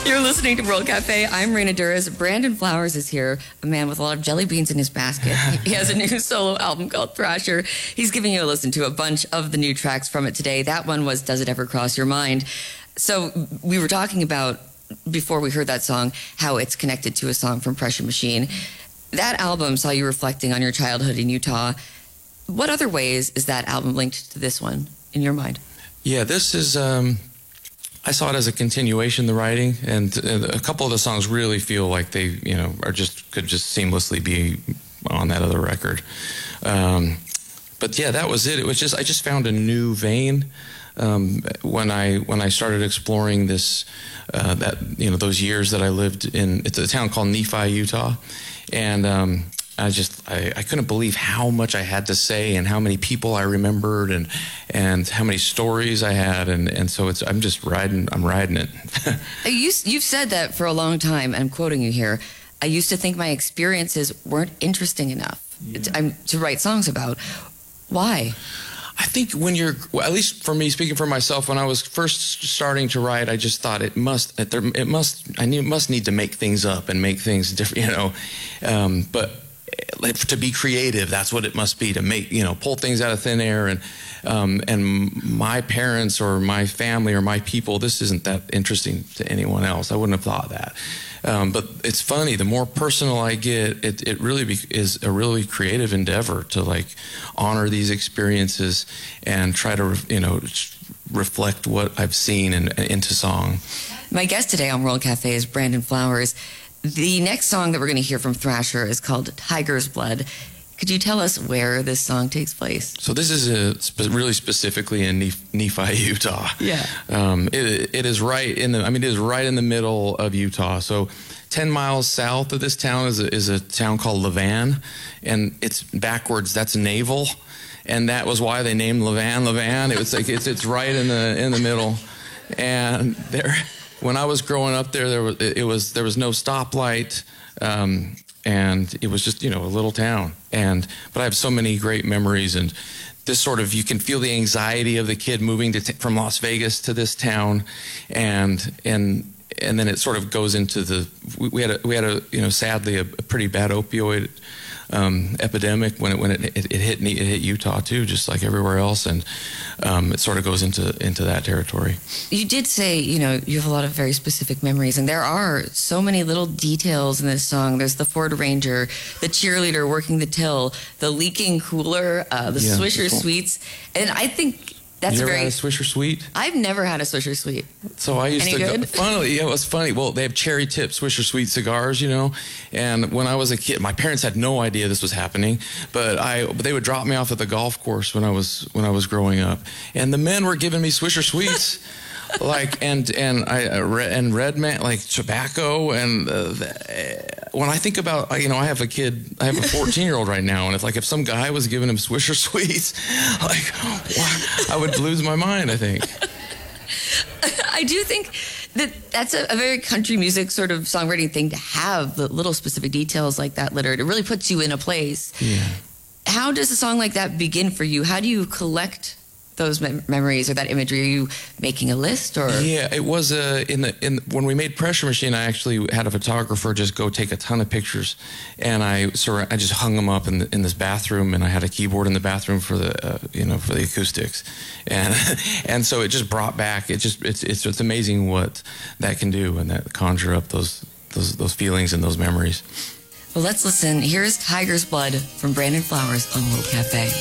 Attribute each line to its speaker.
Speaker 1: You're listening to World Cafe. I'm Raina Duras. Brandon Flowers is here, a man with a lot of jelly beans in his basket. He has a new solo album called Thrasher. He's giving you a listen to a bunch of the new tracks from it today. That one was Does It Ever Cross Your Mind? So we were talking about, before we heard that song, how it's connected to a song from Pressure Machine. That album saw you reflecting on your childhood in Utah. What other ways is that album linked to this one in your mind?
Speaker 2: Yeah, this is... I saw it as a continuation, the writing, and a couple of the songs really feel like they, could just seamlessly be on that other record. But yeah, that was it. It was just, I just found a new vein when I started exploring this, those years that I lived in. It's a town called Nephi, Utah, and I couldn't believe how much I had to say and how many people I remembered and how many stories I had, and so I'm riding it.
Speaker 1: You've said that for a long time, and I'm quoting you here. I used to think my experiences weren't interesting enough to write songs about. Why?
Speaker 2: I think when you're, well, at least for me, speaking for myself, when I was first starting to write, I just thought it must need to make things up and make things different, but to be creative, that's what it must be, to make, pull things out of thin air. And my parents or my family or my people, this isn't that interesting to anyone else. I wouldn't have thought that. But it's funny, the more personal I get, it really is a really creative endeavor to honor these experiences and try to, reflect what I've seen into song.
Speaker 1: My guest today on World Cafe is Brandon Flowers. The next song that we're going to hear from Thrasher is called Tiger's Blood. Could you tell us where this song takes place?
Speaker 2: So this is really specifically in Nephi, Utah.
Speaker 1: Yeah.
Speaker 2: It is right in the middle of Utah. So 10 miles south of this town is a town called Levan, and it's backwards. That's naval, and that was why they named Levan. It was it's right in the middle, and there. When I was growing up there was no stoplight, and it was just a little town. But I have so many great memories, and this sort of, you can feel the anxiety of the kid moving from Las Vegas to this town, and then it sort of goes into we had a sadly a pretty bad opioid epidemic when it hit Utah too, just like everywhere else, and it sort of goes into that territory.
Speaker 1: You did say you have a lot of very specific memories, and there are so many little details in this song. There's the Ford Ranger, the cheerleader working the till, the leaking cooler, the Swisher Sweets, and I think that's
Speaker 2: you ever had a Swisher Sweet?
Speaker 1: I've never had a Swisher Sweet.
Speaker 2: So I used
Speaker 1: good?
Speaker 2: Funnily, it was funny. Well, they have cherry tip Swisher Sweet cigars, and when I was a kid, my parents had no idea this was happening, but they would drop me off at the golf course when I was growing up, and the men were giving me Swisher Sweets. and Red Man, like tobacco, and when I think about, I have a 14-year-old right now, and it's like if some guy was giving him Swisher Sweets, I would lose my mind, I think.
Speaker 1: I do think that's a very country music sort of songwriting thing, to have the little specific details like that littered. It really puts you in a place.
Speaker 2: Yeah.
Speaker 1: How does a song like that begin for you? How do you collect those memories or that imagery? Are you making a list, or?
Speaker 2: Yeah, it was when we made Pressure Machine, I actually had a photographer just go take a ton of pictures, and I just hung them up in this bathroom, and I had a keyboard in the bathroom for the for the acoustics, and so it just brought back. It's amazing what that can do, and that conjure up those feelings and those memories.
Speaker 1: Well, let's listen. Here's Tiger's Blood from Brandon Flowers on World Cafe.